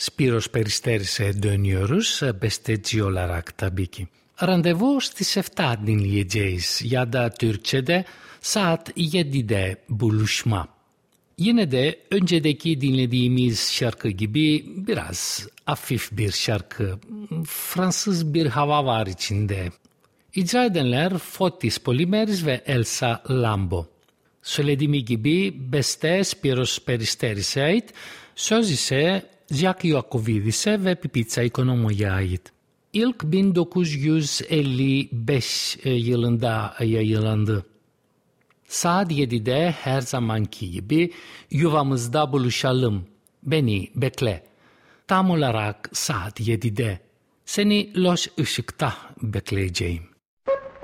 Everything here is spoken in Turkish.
Spiros Peristeris'e dönüyoruz, besteci olarak tabii ki. Randevu στις 7 dinleyeceğiz ya da Türkçe'de saat 7'de buluşma. Yine de öncedeki dinlediğimiz şarkı gibi biraz hafif bir şarkı. Fransız bir hava var içinde. İcra edenler Fotis Polimeris ve Elsa Lambo. Söylediğim gibi beste Spiros Peristeris'e ait, söz ise Jack Ioakovidis'e ve Pipitsa Ikonomo'ya ait. İlk 1955 yılında yayınlandı. Saat 7'de her zamanki gibi yuvamızda buluşalım. Beni bekle. Tam olarak saat 7'de. Seni loş ışıkta bekleyeceğim.